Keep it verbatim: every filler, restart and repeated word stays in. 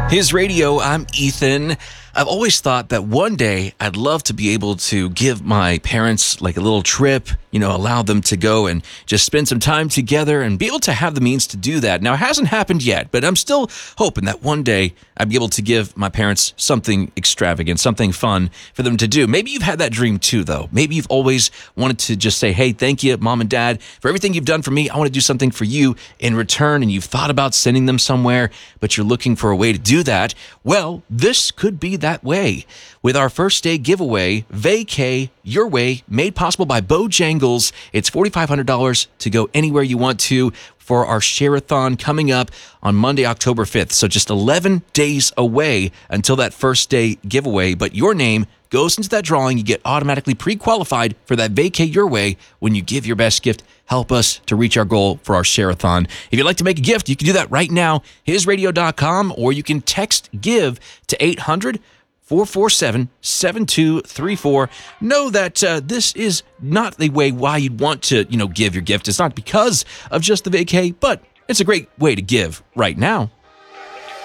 His Radio, I'm Ethan. I've always thought that one day I'd love to be able to give my parents like a little trip, you know, allow them to go and just spend some time together and be able to have the means to do that. Now, it hasn't happened yet, but I'm still hoping that one day I'd be able to give my parents something extravagant, something fun for them to do. Maybe you've had that dream too, though. Maybe you've always wanted to just say, hey, thank you, Mom and Dad, for everything you've done for me. I want to do something for you in return, and you've thought about sending them somewhere, but you're looking for a way to do that. Well, this could be that way. With our first day giveaway, Vacay Your Way, made possible by Bojangles. It's four thousand five hundred dollars to go anywhere you want to for our Share-a-thon coming up on Monday, October fifth. So just eleven days away until that first day giveaway. But your name goes into that drawing. You get automatically pre-qualified for that Vacay Your Way when you give your best gift. Help us to reach our goal for our Share-a-thon. If you'd like to make a gift, you can do that right now, his radio dot com, or you can text GIVE to eight hundred, four four seven, seven two three four. Know that uh, this is not the way why you'd want to, you know, give your gift. It's not because of just the vacay, but it's a great way to give right now.